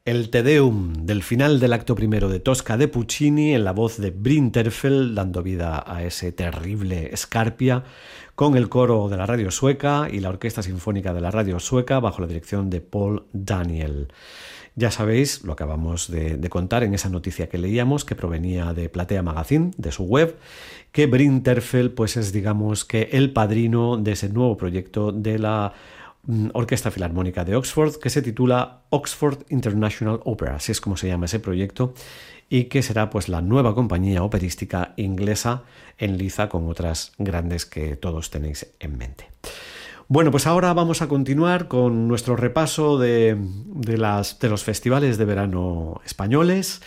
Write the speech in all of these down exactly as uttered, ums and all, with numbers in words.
el Te Deum del final del acto primero de Tosca de Puccini en la voz de Bryn Terfel, dando vida a ese terrible Scarpia, con el coro de la radio sueca y la orquesta sinfónica de la radio sueca bajo la dirección de Paul Daniel. Ya sabéis, lo acabamos de, de contar en esa noticia que leíamos, que provenía de Platea Magazine, de su web, que Bryn Terfel pues es, digamos, que el padrino de ese nuevo proyecto de la mm, Orquesta Filarmónica de Oxford, que se titula Oxford International Opera, así es como se llama ese proyecto, y que será pues la nueva compañía operística inglesa en liza con otras grandes que todos tenéis en mente. Bueno, pues ahora vamos a continuar con nuestro repaso de, de, las, de los festivales de verano españoles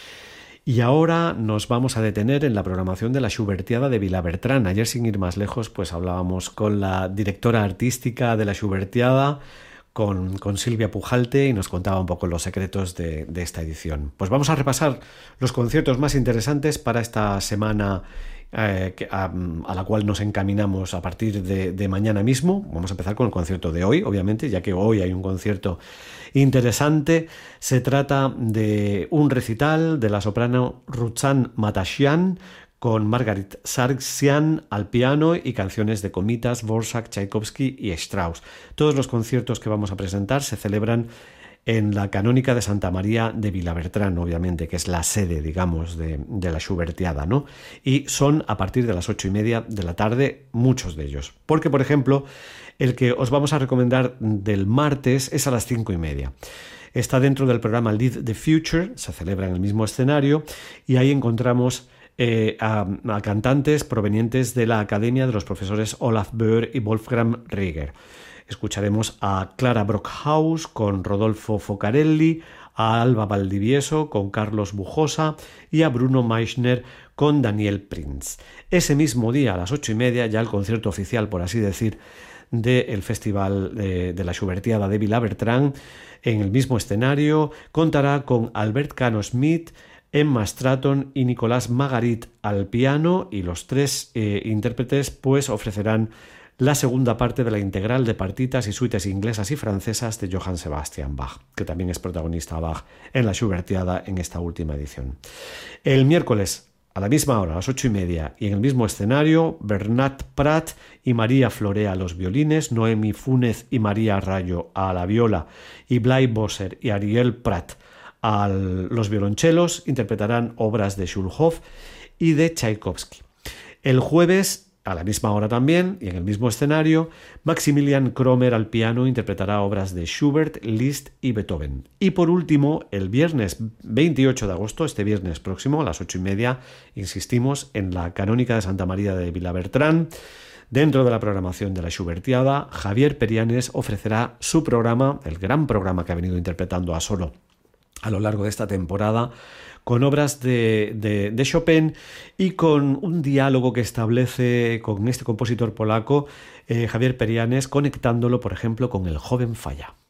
y ahora nos vamos a detener en la programación de la Schubertiada de Vilabertrán. Ayer, sin ir más lejos, pues hablábamos con la directora artística de la Schubertiada, con, con Silvia Pujalte, y nos contaba un poco los secretos de, de esta edición. Pues vamos a repasar los conciertos más interesantes para esta semana Eh, que, a, a la cual nos encaminamos a partir de, de mañana mismo. Vamos a empezar con el concierto de hoy, obviamente, ya que hoy hay un concierto interesante. Se trata de un recital de la soprano Ruchán Matashian con Margarit Sargsyan al piano y canciones de Komitas, Dvorak, Tchaikovsky y Strauss. Todos los conciertos que vamos a presentar se celebran en la Canónica de Santa María de Vilabertrán, obviamente, que es la sede, digamos, de, de la Schubertiada, ¿no? Y son a partir de las ocho y media de la tarde, muchos de ellos. Porque, por ejemplo, el que os vamos a recomendar del martes es a las cinco y media. Está dentro del programa Lead the Future, se celebra en el mismo escenario, y ahí encontramos eh, a, a cantantes provenientes de la Academia de los profesores Olaf Böhr y Wolfgang Rieger. Escucharemos a Clara Brockhaus con Rodolfo Focarelli, a Alba Valdivieso con Carlos Bujosa y a Bruno Meischner con Daniel Prinz. Ese mismo día, a las ocho y media, ya el concierto oficial, por así decir, del Festival de, de la Schubertiada de Vilabertrán, en el mismo escenario, contará con Albert Cano Smith, Emma Stratton y Nicolás Magarit al piano, y los tres eh, intérpretes pues ofrecerán la segunda parte de la integral de partitas y suites inglesas y francesas de Johann Sebastian Bach, que también es protagonista Bach en la Schubertiada en esta última edición. El miércoles, a la misma hora, a las ocho y media, y en el mismo escenario, Bernat Prat y María Florea a los violines, Noemi Fúnez y María Rayo a la viola, y Blay Bosser y Ariel Prat a los violonchelos interpretarán obras de Schulhoff y de Tchaikovsky. El jueves, a la misma hora también, y en el mismo escenario, Maximilian Kromer al piano interpretará obras de Schubert, Liszt y Beethoven. Y por último, el viernes veintiocho de agosto, este viernes próximo, a las ocho y media, insistimos, en la Canónica de Santa María de Vilabertrán, dentro de la programación de la Schubertiada, Javier Perianes ofrecerá su programa, el gran programa que ha venido interpretando a solo a lo largo de esta temporada, con obras de, de, de Chopin y con un diálogo que establece con este compositor polaco, eh, Javier Perianes, conectándolo, por ejemplo, con el joven Falla.